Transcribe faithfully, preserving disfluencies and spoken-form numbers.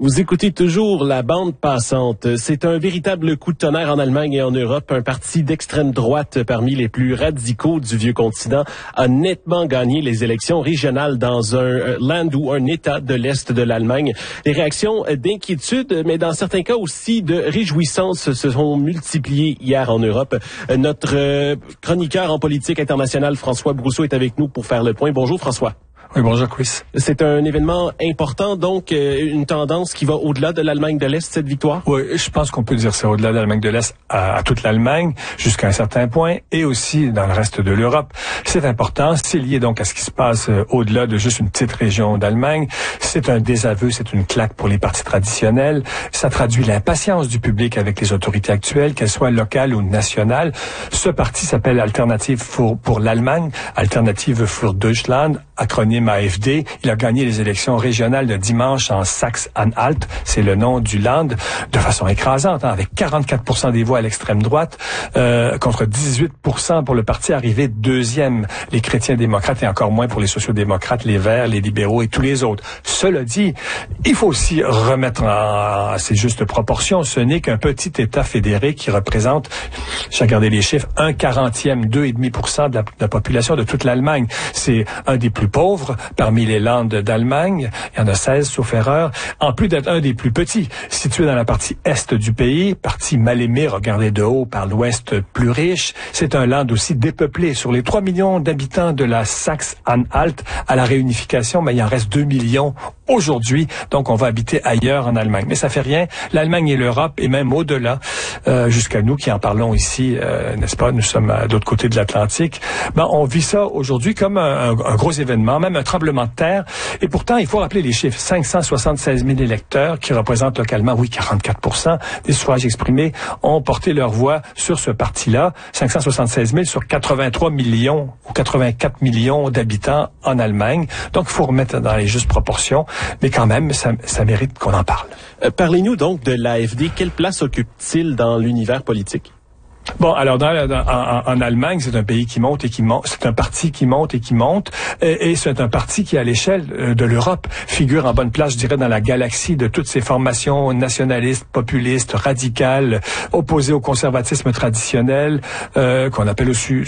Vous écoutez toujours la bande passante. C'est un véritable coup de tonnerre en Allemagne et en Europe. Un parti d'extrême droite parmi les plus radicaux du vieux continent a nettement gagné les élections régionales dans un land ou un État de l'Est de l'Allemagne. Les réactions d'inquiétude, mais dans certains cas aussi de réjouissance, se sont multipliées hier en Europe. Notre chroniqueur en politique internationale, François Brousseau, est avec nous pour faire le point. Bonjour François. Oui, bonjour Chris. C'est un événement important, donc euh, une tendance qui va au-delà de l'Allemagne de l'Est, cette victoire? Oui, je pense qu'on peut dire ça, au-delà de l'Allemagne de l'Est à, à toute l'Allemagne, jusqu'à un certain point, et aussi dans le reste de l'Europe. C'est important, c'est lié donc à ce qui se passe euh, au-delà de juste une petite région d'Allemagne. C'est un désaveu, c'est une claque pour les partis traditionnels. Ça traduit l'impatience du public avec les autorités actuelles, qu'elles soient locales ou nationales. Ce parti s'appelle Alternative pour, pour l'Allemagne, Alternative für Deutschland, acronyme A F D. Il a gagné les élections régionales de dimanche en Saxe-Anhalt, c'est le nom du land, de façon écrasante, hein, avec quarante-quatre pour cent des voix à l'extrême droite, euh, contre dix-huit pour cent pour le parti arrivé deuxième, les chrétiens démocrates, et encore moins pour les sociaux-démocrates, les Verts, les libéraux et tous les autres. Cela dit, il faut aussi remettre en, à ses justes proportions. Ce n'est qu'un petit État fédéré qui représente, j'ai regardé les chiffres, un quarantième, deux virgule cinq pour cent de la, de la population de toute l'Allemagne. C'est un des plus pauvres parmi les landes d'Allemagne. Il y en a seize, sauf erreur. En plus d'être un des plus petits, situé dans la partie est du pays, partie mal aimée, regardée de haut par l'ouest plus riche. C'est un land aussi dépeuplé. Sur les trois millions d'habitants de la Saxe-Anhalt, à la réunification, mais il en reste deux millions aujourd'hui. Donc, on va habiter ailleurs en Allemagne. Mais ça fait rien. L'Allemagne et l'Europe, et même au-delà, euh, jusqu'à nous qui en parlons ici, euh, n'est-ce pas, nous sommes à l'autre côté de l'Atlantique, ben, on vit ça aujourd'hui comme un, un, un gros événement, même un tremblement de terre. Et pourtant, il faut rappeler les chiffres. cinq cent soixante-seize mille électeurs qui représentent localement, oui, quarante-quatre pour cent des suffrages exprimés ont porté leur voix sur ce parti-là. cinq cent soixante-seize mille sur quatre-vingt-trois millions ou quatre-vingt-quatre millions d'habitants en Allemagne. Donc, il faut remettre dans les justes proportions. Mais quand même, ça, ça mérite qu'on en parle. Euh, parlez-nous donc de l'A F D. Quelle place occupe-t-il dans l'univers politique? Bon, alors dans, dans, en, en Allemagne, c'est un pays qui monte et qui monte. C'est un parti qui monte et qui monte. Et, et c'est un parti qui, à l'échelle de l'Europe, figure en bonne place, je dirais, dans la galaxie de toutes ces formations nationalistes, populistes, radicales, opposées au conservatisme traditionnel, euh, qu'on appelle aussi